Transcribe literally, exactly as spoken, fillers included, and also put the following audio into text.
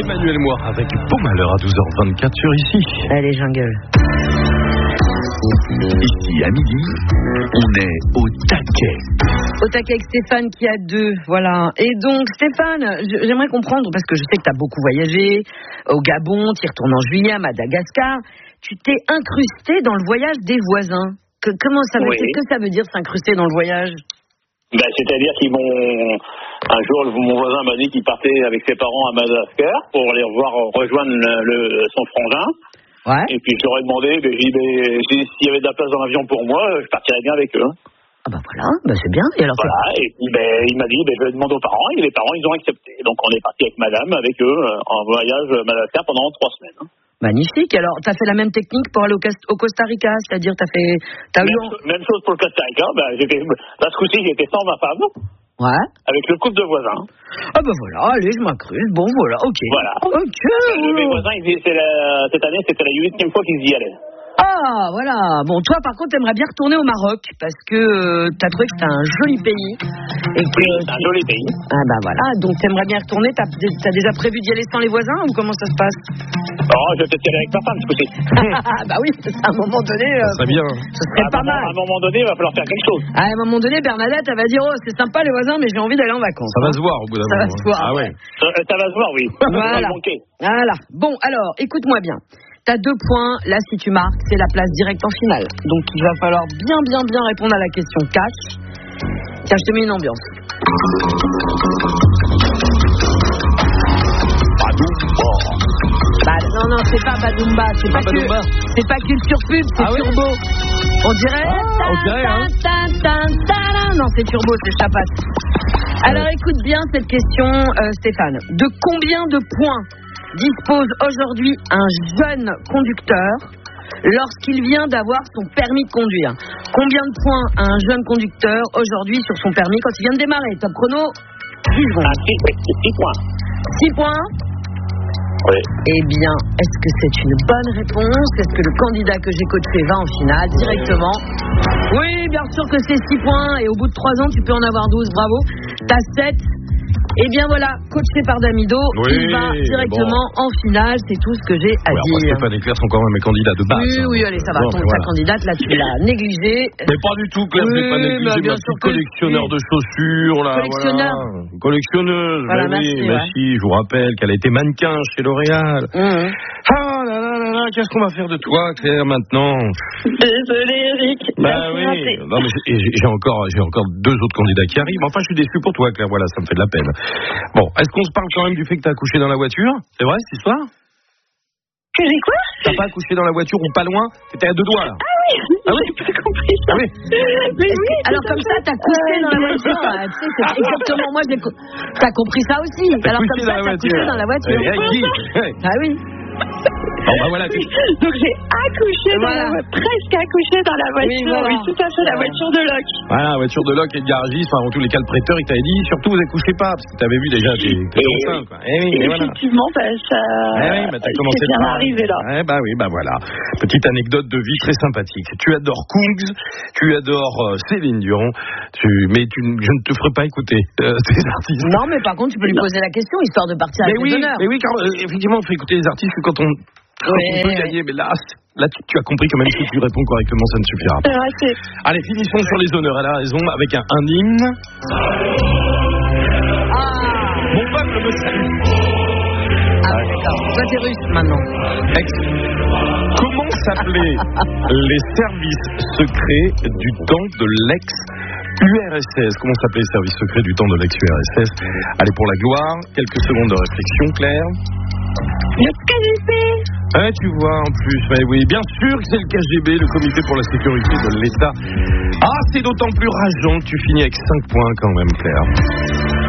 Emmanuel Moir avec Beau Malheur à douze heures vingt-quatre sur Ici. Allez, jungle. Ici, à midi, on est au taquet. Au taquet avec Stéphane qui a deux, voilà. Et donc, Stéphane, j'aimerais comprendre, parce que je sais que tu as beaucoup voyagé, au Gabon, tu y retournes en juillet, à Madagascar. Tu t'es incrusté dans le voyage des voisins. Que, comment ça veut, Oui. Qu'est-ce que ça veut dire s'incruster dans le voyage? Ben, c'est-à-dire qu'ils m'ont... Un jour, mon voisin m'a dit qu'il partait avec ses parents à Madagascar pour aller revoir, rejoindre le, le, son frangin. Ouais. Et puis je leur ai demandé, ben, j'ai dit, ben, s'il y avait de la place dans l'avion pour moi, je partirais bien avec eux. Ah bah voilà, bah c'est bien. Et alors, Voilà, et puis ben, il m'a dit, ben, je vais demander aux parents, et les parents, ils ont accepté. Donc on est parti avec madame, avec eux, en voyage à Madagascar pendant trois semaines. magnifique. Alors, t'as fait la même technique pour aller au, Cast- au Costa Rica, c'est-à-dire t'as fait... T'as Même, eu... cho- même chose pour le Costa Rica, ben, j'étais, là, ce coup-ci, j'étais cent vingt femmes, Ouais. avec le couple de voisins. Ah bah voilà, allez, je m'incruste. Bon, voilà, ok. Voilà. Ok. Euh, Mes voisins, ils disaient, c'est la, cette année, c'était la huitième fois qu'ils y allaient. Ah, voilà. Bon, toi, par contre, t'aimerais bien retourner au Maroc parce que euh, t'as trouvé que c'était un joli pays. Et que... Oui, c'est un joli pays. Ah bah voilà, donc t'aimerais bien retourner. T'as, t'as déjà prévu d'y aller sans les voisins ou comment ça se passe? Oh, je vais peut-être y aller avec ma femme, ce coup-ci. Ah bah oui, à un moment donné, euh, Ça serait bien. ce serait À un pas moment- mal. À un moment donné, il va falloir faire quelque chose. À un moment donné, Bernadette, elle va dire, oh, c'est sympa les voisins, mais j'ai envie d'aller en vacances. Ça va se voir au bout d'un Ça va moment. se voir. Ah ouais. Ça, ça va se voir, oui. Ça va Voilà. me manquer. Voilà. Bon, alors, écoute-moi bien. T'as deux points. Là, si tu marques, c'est la place directe en finale. Donc, il va falloir bien, bien, bien répondre à la question cash. Tiens, je te mets une ambiance. Bah, non, non, c'est pas Badoumba. C'est pas, Badoumba. que- c'est pas culture pub, c'est Ah oui turbo. On dirait. Ah, on dirait, hein. Tan, tan, tan, tan. Non, c'est turbo, c'est chapat. Alors, écoute bien cette question, euh, Stéphane. De combien de points dispose aujourd'hui un jeune conducteur lorsqu'il vient d'avoir son permis de conduire? Combien de points a un jeune conducteur aujourd'hui sur son permis quand il vient de démarrer? Top chrono, dix secondes. Ah, six, oui, six points. six points. Oui. Eh bien, est-ce que c'est une bonne réponse? Est-ce que le candidat que j'ai coaché va en finale directement? Oui, bien sûr que c'est six points. Et au bout de trois ans, tu peux en avoir douze. Bravo. T'as sept. Eh bien voilà, coaché par Damido, Oui, il va directement en finale. C'est tout ce que j'ai à Ouais, enfin, dire. Stéphane et Claire sont quand même mes candidats de base. Oui, hein. oui, allez, ça va. Bon, Ton, voilà. Ta candidate, là, tu l'as négligée. Mais pas du tout, Claire, je l'ai Oui, pas mais négligé, bien ma sûr petite que collectionneur si. de chaussures, là, Collectionneur. voilà. Collectionneuse, Voilà, bah oui, merci, mais ouais. si, je vous rappelle qu'elle a été mannequin chez L'Oréal. Mmh. Ah là là là là, qu'est-ce qu'on va faire de toi, Claire, maintenant? Désolée, Eric. Bah oui, non, mais j'ai, j'ai encore, j'ai encore deux autres candidats qui arrivent. Enfin, je suis déçu pour toi, Claire, voilà, ça me fait de la peine. Bon, est-ce qu'on se parle quand même du fait que t'as accouché dans la voiture? C'est vrai, cette histoire? Que j'ai quoi? T'as pas accouché dans la voiture ou pas loin? T'étais à deux doigts, là. Ah oui, j'ai pas compris ça. Ah oui. Mais oui, Alors comme ça, t'as couché dans la voiture. Ah, tu sais, c'est exactement moi. J'ai co- T'as compris ça aussi. T'as Alors couché comme dans ça, la t'as voiture. couché dans la voiture. Eh, avec qui? Ah oui. Bon, bah voilà, tu... donc j'ai accouché dans Voilà. la voiture, presque accouché dans la voiture. Oui, voilà. Oui, tout à fait, la voiture de Locke. Voilà, voiture de loc et de garagiste, enfin, en tous les cas, le prêteur, il t'avait dit, surtout, vous accouchez pas, parce que t'avais vu déjà, t'es, t'es Et- enceinte, quoi. Eh oui, Et et voilà. effectivement, bah, ça. Eh oui, bah, t'as commencé c'est bien par- arrivé là. Eh bah oui, bah voilà. Petite anecdote de vie très sympathique. Tu adores Kungs, tu adores euh, Céline Dion, tu... mais tu... je ne te ferai pas écouter euh, tes artistes. Non, mais par contre, tu peux lui poser la question histoire de partir Mais avec oui, les honneurs. mais oui, car euh, effectivement, on fait écouter les artistes que quand on, quand Ouais, on peut ouais. gagner, mais là, là tu, tu as compris que même si tu réponds correctement, ça ne suffira pas. C'est vrai, c'est. Allez, finissons sur les honneurs. Elle a raison avec un, un hymne. Ah, Mon peuple me salue. ah oui, d'accord. Toi, t'es russe maintenant. Ex- Comment s'appelaient les services secrets du temps de l'ex-U R S S? Comment s'appelaient les services secrets du temps de l'ex-U R S S? Allez, pour la gloire, quelques secondes de réflexion, Claire. Le K G B. Ouais, tu vois, en plus, mais oui, bien sûr que c'est le K G B, le Comité pour la sécurité de l'État. Ah, c'est d'autant plus rageant que tu finis avec cinq points quand même, Claire.